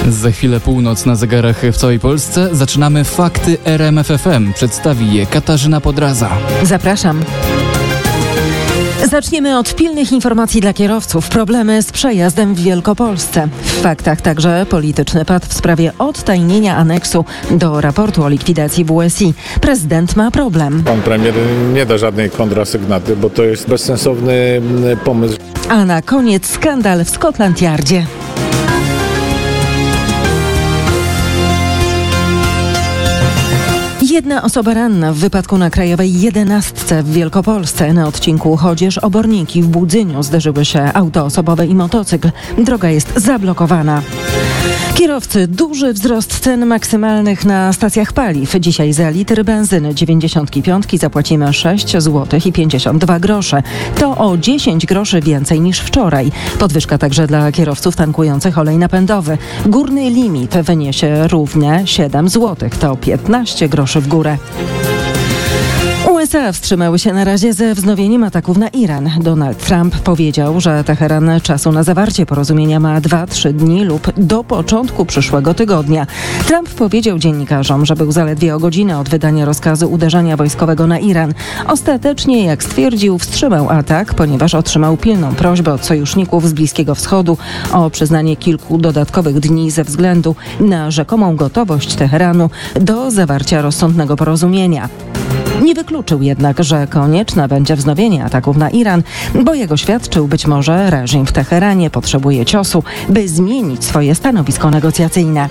Za chwilę północ na zegarach w całej Polsce. Zaczynamy Fakty RMF FM. Przedstawi je Katarzyna Podraza. Zapraszam. Zaczniemy od pilnych informacji dla kierowców. Problemy z przejazdem w Wielkopolsce. W faktach także polityczny pad w sprawie odtajnienia aneksu do raportu o likwidacji WSI. Prezydent ma problem. Pan premier nie da żadnej kontrasygnaty, bo to jest bezsensowny pomysł. A na koniec skandal w Scotland Yardzie. Jedna osoba ranna w wypadku na Krajowej 11 w Wielkopolsce. Na odcinku Chodzież-Oborniki w Budzyniu zderzyły się auto osobowe i motocykl. Droga jest zablokowana. Kierowcy, duży wzrost cen maksymalnych na stacjach paliw. Dzisiaj za litr benzyny 95 zapłacimy 6 zł i 52 grosze. To o 10 groszy więcej niż wczoraj. Podwyżka także dla kierowców tankujących olej napędowy. Górny limit wyniesie równie 7 zł. To 15 groszy w górę. USA wstrzymały się na razie ze wznowieniem ataków na Iran. Donald Trump powiedział, że Teheran czasu na zawarcie porozumienia ma 2-3 dni lub do początku przyszłego tygodnia. Trump powiedział dziennikarzom, że był zaledwie o godzinę od wydania rozkazu uderzenia wojskowego na Iran. Ostatecznie, jak stwierdził, wstrzymał atak, ponieważ otrzymał pilną prośbę od sojuszników z Bliskiego Wschodu o przyznanie kilku dodatkowych dni ze względu na rzekomą gotowość Teheranu do zawarcia rozsądnego porozumienia. Nie wykluczył jednak, że konieczne będzie wznowienie ataków na Iran, bo jak oświadczył, być może reżim w Teheranie potrzebuje ciosu, by zmienić swoje stanowisko negocjacyjne.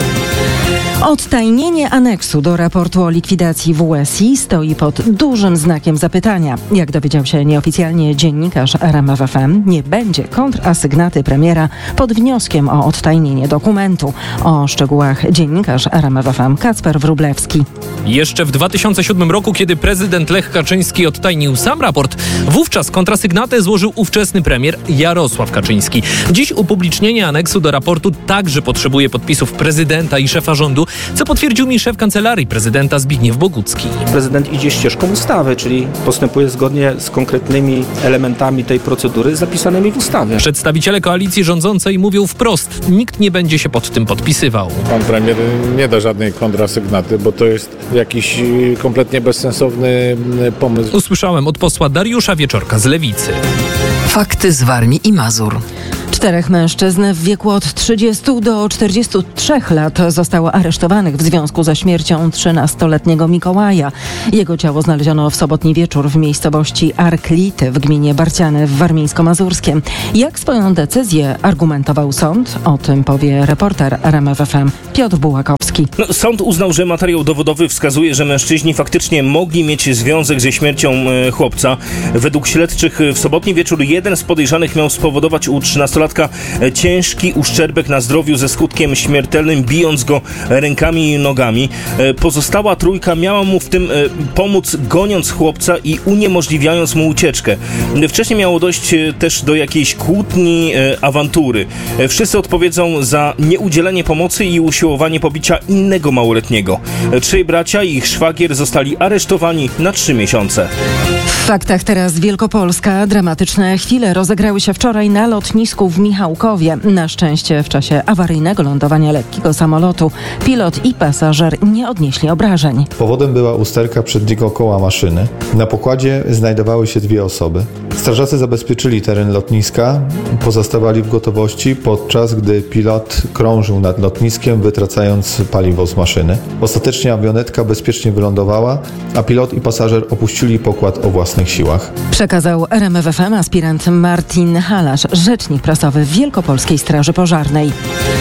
Odtajnienie aneksu do raportu o likwidacji WSI stoi pod dużym znakiem zapytania. Jak dowiedział się nieoficjalnie dziennikarz RMF FM, nie będzie kontrasygnaty premiera pod wnioskiem o odtajnienie dokumentu. O szczegółach dziennikarz RMF FM Kacper Wróblewski. Jeszcze w 2007 roku, kiedy prezydent Lech Kaczyński odtajnił sam raport, wówczas kontrasygnatę złożył ówczesny premier Jarosław Kaczyński. Dziś upublicznienie aneksu do raportu także potrzebuje podpisów prezydenta i szefa rządu, co potwierdził mi szef Kancelarii Prezydenta Zbigniew Bogucki. Prezydent idzie ścieżką ustawy, czyli postępuje zgodnie z konkretnymi elementami tej procedury zapisanymi w ustawie. Przedstawiciele koalicji rządzącej mówią wprost, nikt nie będzie się pod tym podpisywał. Pan premier nie da żadnej kontrasygnaty, bo to jest jakiś kompletnie bezsensowny pomysł. Usłyszałem od posła Dariusza Wieczorka z Lewicy. Fakty z Warmii i Mazur. 4 mężczyzn w wieku od 30 do 43 lat zostało aresztowanych w związku ze śmiercią 13-letniego Mikołaja. Jego ciało znaleziono w sobotni wieczór w miejscowości Arklity w gminie Barciany w Warmińsko-Mazurskiem. Jak swoją decyzję argumentował sąd? O tym powie reporter RMF FM Piotr Bułakowski. Sąd uznał, że materiał dowodowy wskazuje, że mężczyźni faktycznie mogli mieć związek ze śmiercią chłopca. Według śledczych w sobotni wieczór jeden z podejrzanych miał spowodować u 13-latka ciężki uszczerbek na zdrowiu ze skutkiem śmiertelnym, bijąc go rękami i nogami. Pozostała trójka miała mu w tym pomóc, goniąc chłopca i uniemożliwiając mu ucieczkę. Wcześniej miało dojść też do jakiejś kłótni, awantury. Wszyscy odpowiedzą za nieudzielenie pomocy i usiłowanie pobicia innego małoletniego. 3 bracia i ich szwagier zostali aresztowani na 3 miesiące. W faktach teraz Wielkopolska. Dramatyczne chwile rozegrały się wczoraj na lotnisku w Michałkowie. Na szczęście w czasie awaryjnego lądowania lekkiego samolotu pilot i pasażer nie odnieśli obrażeń. Powodem była usterka przedniego koła maszyny. Na pokładzie znajdowały się 2 osoby. Strażacy zabezpieczyli teren lotniska, pozostawali w gotowości, podczas gdy pilot krążył nad lotniskiem, wytracając paliwo z maszyny. Ostatecznie awionetka bezpiecznie wylądowała, a pilot i pasażer opuścili pokład o własnych siłach. Przekazał RMF FM aspirant Martin Halasz, rzecznik prasowy Wielkopolskiej Straży Pożarnej.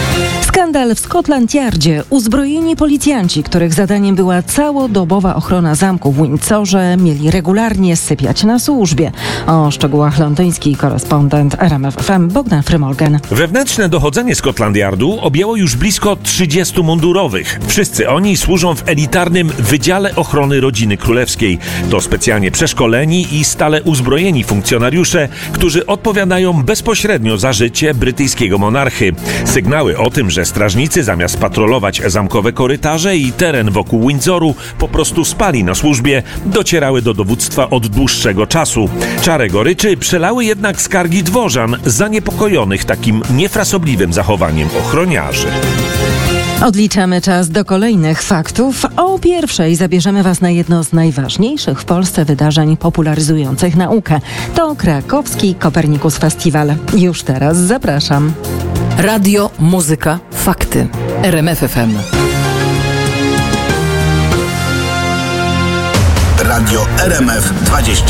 Skandal w Scotland Yardzie. Uzbrojeni policjanci, których zadaniem była całodobowa ochrona zamku w Windsorze, mieli regularnie sypiać na służbie. O szczegółach londyński korespondent RMF FM Bogdan Frymorgan. Wewnętrzne dochodzenie Scotland Yardu objęło już blisko 30 mundurowych. Wszyscy oni służą w elitarnym Wydziale Ochrony Rodziny Królewskiej. To specjalnie przeszkoleni i stale uzbrojeni funkcjonariusze, którzy odpowiadają bezpośrednio za życie brytyjskiego monarchy. Sygnały o tym, że strażnicy Strażnicy zamiast patrolować zamkowe korytarze i teren wokół Windsoru po prostu spali na służbie, docierały do dowództwa od dłuższego czasu. Czarę goryczy przelały jednak skargi dworzan zaniepokojonych takim niefrasobliwym zachowaniem ochroniarzy. Odliczamy czas do kolejnych faktów. O 1:00 zabierzemy Was na jedno z najważniejszych w Polsce wydarzeń popularyzujących naukę. To krakowski Copernicus Festival. Już teraz zapraszam. Radio, muzyka, fakty. RMF FM. Radio RMF 20.